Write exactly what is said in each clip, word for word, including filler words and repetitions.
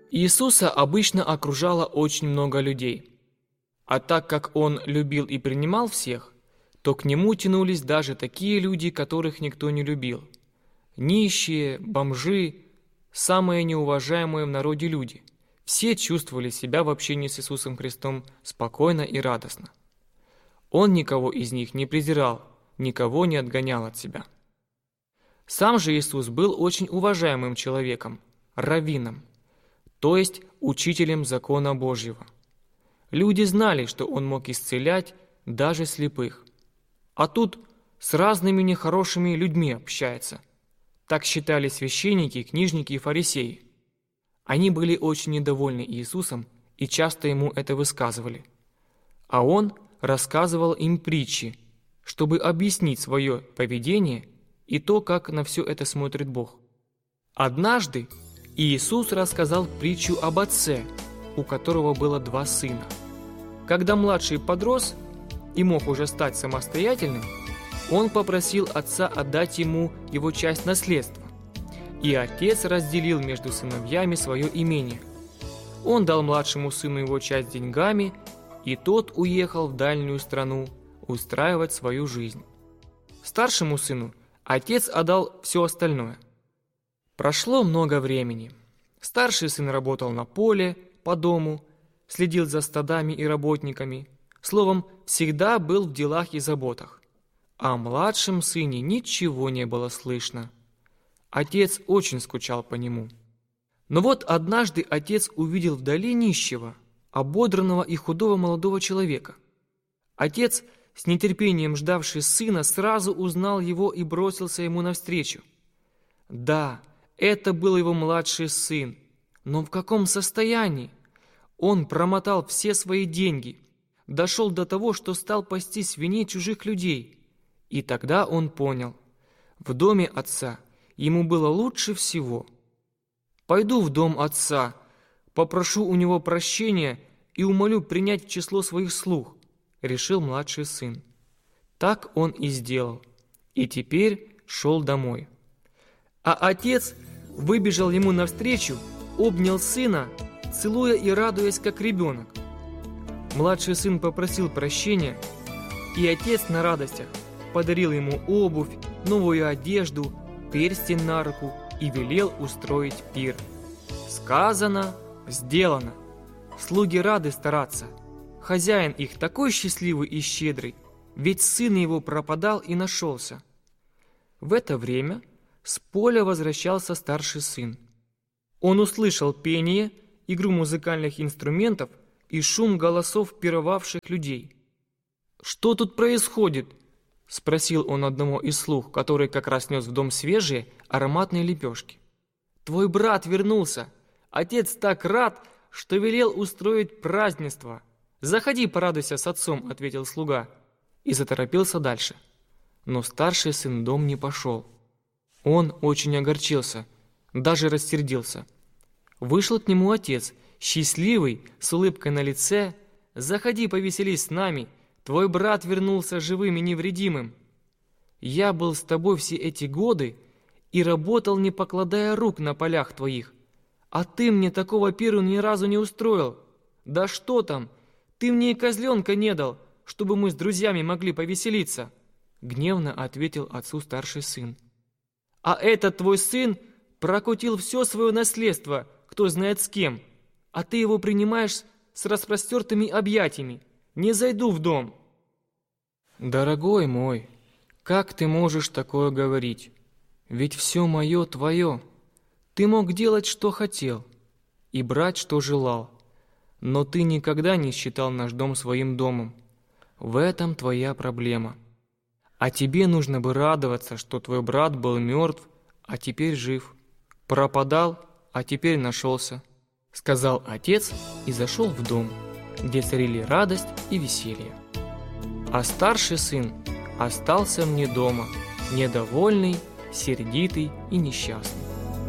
Иисуса обычно окружало очень много людей. А так как Он любил и принимал всех, то к Нему тянулись даже такие люди, которых никто не любил. Нищие, бомжи, самые неуважаемые в народе люди. Все чувствовали себя в общении с Иисусом Христом спокойно и радостно. Он никого из них не презирал, никого не отгонял от себя. Сам же Иисус был очень уважаемым человеком, раввином, то есть учителем закона Божьего. Люди знали, что Он мог исцелять даже слепых. А тут с разными нехорошими людьми общается. Так считали священники, книжники и фарисеи. Они были очень недовольны Иисусом и часто Ему это высказывали. А Он рассказывал им притчи, чтобы объяснить свое поведение и то, как на все это смотрит Бог. Однажды Иисус рассказал притчу об отце, у которого было два сына. Когда младший подрос и мог уже стать самостоятельным, он попросил отца отдать ему его часть наследства. И отец разделил между сыновьями свое имение. Он дал младшему сыну его часть деньгами, и тот уехал в дальнюю страну устраивать свою жизнь. Старшему сыну отец отдал все остальное. Прошло много времени. Старший сын работал на поле, по дому, следил за стадами и работниками. Словом, всегда был в делах и заботах. О младшем сыне ничего не было слышно. Отец очень скучал по нему. Но вот однажды отец увидел вдали нищего, ободранного и худого молодого человека. Отец, с нетерпением ждавший сына, сразу узнал его и бросился ему навстречу. Да, это был его младший сын, но в каком состоянии? Он промотал все свои деньги, дошел до того, что стал пасти свиней чужих людей. И тогда он понял, в доме отца ему было лучше всего. «Пойду в дом отца, попрошу у него прощения и умолю принять в число своих слуг», — решил младший сын. Так он и сделал, и теперь шел домой. А отец выбежал ему навстречу, обнял сына, целуя и радуясь, как ребенок. Младший сын попросил прощения, и отец на радостях подарил ему обувь, новую одежду, перстень на руку и велел устроить пир. Сказано, сделано. Слуги рады стараться. Хозяин их такой счастливый и щедрый, ведь сын его пропадал и нашелся. В это время с поля возвращался старший сын. Он услышал пение, игру музыкальных инструментов и шум голосов пировавших людей. «Что тут происходит?» — спросил он одного из слуг, который как раз нес в дом свежие ароматные лепешки. «Твой брат вернулся. Отец так рад, что велел устроить празднество. Заходи, порадуйся с отцом», — ответил слуга и заторопился дальше. Но старший сын в дом не пошел. Он очень огорчился, даже рассердился. Вышел к нему отец, счастливый, с улыбкой на лице. «Заходи, повеселись с нами. Твой брат вернулся живым и невредимым. Я был с тобой все эти годы и работал, не покладая рук на полях твоих. А ты мне такого пиру ни разу не устроил. Да что там, ты мне и козленка не дал, чтобы мы с друзьями могли повеселиться», — гневно ответил отцу старший сын. «А этот твой сын прокутил все свое наследство, кто знает с кем, а ты его принимаешь с распростертыми объятиями. Не зайду в дом». «Дорогой мой, как ты можешь такое говорить? Ведь все мое твое. Ты мог делать, что хотел, и брать, что желал. Но ты никогда не считал наш дом своим домом. В этом твоя проблема. А тебе нужно бы радоваться, что твой брат был мертв, а теперь жив. Пропадал, а теперь нашелся», — сказал отец и зашел в дом, где царили радость и веселье. А старший сын остался вне дома, недовольный, сердитый и несчастный.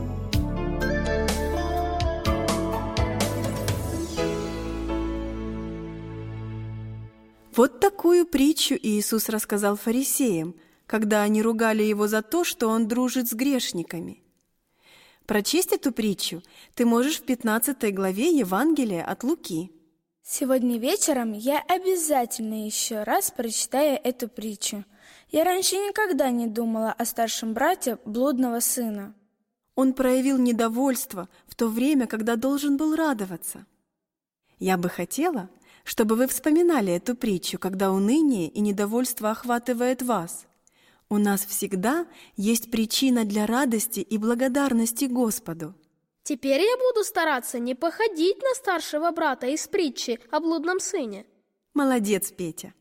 Вот такую притчу Иисус рассказал фарисеям, когда они ругали Его за то, что Он дружит с грешниками. Прочесть эту притчу ты можешь в пятнадцатой главе Евангелия от Луки. Сегодня вечером я обязательно еще раз прочитаю эту притчу. Я раньше никогда не думала о старшем брате блудного сына. Он проявил недовольство в то время, когда должен был радоваться. Я бы хотела, чтобы вы вспоминали эту притчу, когда уныние и недовольство охватывает вас. У нас всегда есть причина для радости и благодарности Господу. Теперь я буду стараться не походить на старшего брата из притчи о блудном сыне. Молодец, Петя!